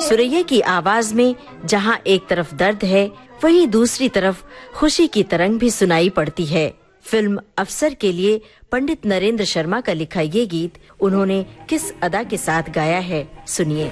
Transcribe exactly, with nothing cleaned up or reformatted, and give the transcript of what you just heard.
सुरैया की आवाज में जहाँ एक तरफ दर्द है, वहीं दूसरी तरफ खुशी की तरंग भी सुनाई पड़ती है। फिल्म अफसर के लिए पंडित नरेंद्र शर्मा का लिखा ये गीत उन्होंने किस अदा के साथ गाया है, सुनिए।